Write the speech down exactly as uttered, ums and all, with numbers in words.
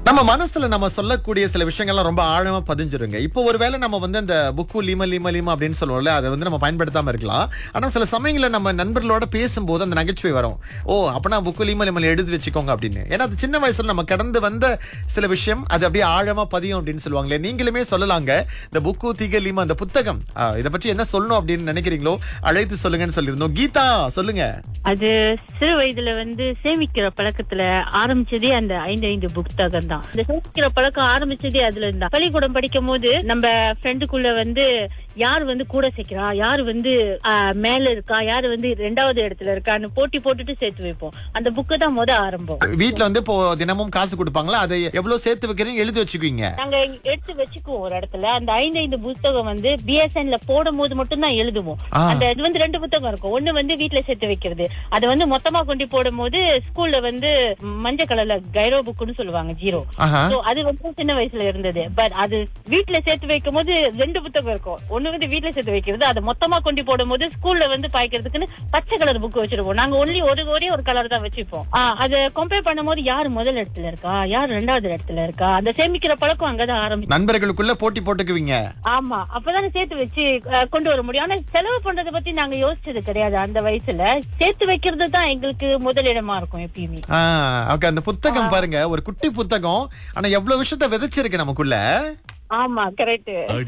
நம்ம மனசுல நம்ம சொல்லக்கூடிய சில விஷயங்கள்லாம் ரொம்ப ஆழமா பதிஞ்சிருங்க. இப்போ ஒருவேளை நம்ம வந்து அந்த புக்கு லீம லீம லீம அப்படின்னு சொல்லுவோம்ல, அதை வந்து நம்ம பயன்படுத்தாம இருக்கலாம். ஆனா சில சமயங்கள்ல நம்ம நண்பர்களோட பேசும்போது அந்த நகைச்சுவை வரும். ஓ அப்பனா புக்கு லீம லீம எழுதி வச்சுக்கோங்க அப்படின்னு. ஏன்னா அது சின்ன வயசுல நம்ம கடந்து வந்த சில விஷயம், அது அப்படியே ஆழமா பதியும் அப்படின்னு சொல்லுவாங்களே. நீங்களுமே சொல்லலாங்க, இந்த புக்கு தீக லீம அந்த புத்தகம் இதை பற்றி என்ன சொல்லணும் அப்படின்னு நினைக்கிறீங்களோ அழைத்து சொல்லுங்கன்னு சொல்லியிருந்தோம். கீதா சொல்லுங்க. அது சிறு வயதுல வந்து சேமிக்கிற பழக்கத்துல ஆரம்பிச்சதே அந்த ஐந்து ஐந்து புத்தகம் தான். இந்த சேமிக்கிற பழக்கம் ஆரம்பிச்சதே அதுல இருந்தா. பள்ளிக்கூடம் படிக்கும் போது நம்ம ஃப்ரெண்டுக்குள்ள வந்து யாரு வந்து கூட சேர்க்கிறா, யாரு வந்து மேல இருக்கா, யாரு வந்து ரெண்டாவது இடத்துல இருக்கான்னு போட்டி போட்டுட்டு சேர்த்து வைப்போம். அந்த புக்கு தான் முத ஆரம்பம். வீட்டுல வந்து இப்போ தினமும் காசு கொடுப்பாங்களா, அதை எவ்வளவு சேர்த்து வைக்கிறீங்க எழுதி வச்சுக்குவீங்க? நாங்க எடுத்து வச்சுக்குவோம் ஒரு இடத்துல. அந்த ஐந்து ஐந்து புத்தகம் வந்து பிஎஸ்என்ல போடும் போது மட்டும் தான் எழுதுவோம். அந்த இது வந்து ரெண்டு புத்தகம் இருக்கும். ஒண்ணு வந்து வீட்டுல சேர்த்து வைக்கிறது, அது வந்து மொத்தமா கொண்டு போடும் போது ஸ்கூல்ல வந்து மஞ்சள் கலர்ல கைரோ புக்குன்னு சொல்லுவாங்க, ஜீரோ. அது வந்து சின்ன வயசுல இருந்தது. பட் அது வீட்டுல சேர்த்து வைக்கும் போது ரெண்டு புத்தகம் இருக்கும். ஒண்ணு வந்து வீட்டுல சேர்த்து வைக்கிறது, அதை மொத்தமா கொண்டு போடும் போது ஸ்கூல்ல வந்து பாய்க்கிறதுக்குன்னு பச்சை கலர் புக் வச்சிருப்போம். நாங்க ஒன்லி ஒரு ஒரே ஒரு கலர் தான் வச்சுப்போம். அதை கம்பேர் பண்ணும் போது யாரு முதல் இடத்துல இருக்கா, யாரு ரெண்டாவது இடத்துல இருக்கா, அந்த சேமிக்கிற பழக்கம் அங்கதான் ஆரம்பிச்சு. நண்பர்களுக்குள்ள போட்டி போட்டுக்குவீங்க. ஆமா, அப்பதான் சேர்த்து வச்சு கொண்டு வர முடியும். ஆனா செலவு பண்றதை பத்தி நாங்க யோசிச்சது கிடையாது அந்த வயசுல. சேர்த்து வைக்கிறது தான் எங்களுக்கு முதலிடமா இருக்கும் எப்பயுமே. அந்த புத்தகம் பாருங்க, ஒரு குட்டி புத்தகம், ஆனா எவ்வளவு விஷயத்த விதைச்சிருக்கு நமக்குள்ள. ஆமா, கரெக்ட்.